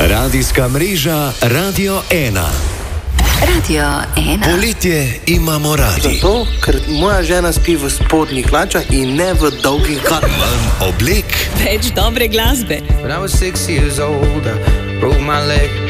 Radijska mreža Radio 1. Radio 1. Poletje imamo radi. Zato, ker moja žena spi v spodnjih hlačah in ne v dolgih galah. Manj oblek. Več dobre glasbe. When I was 6 years old, I broke my leg.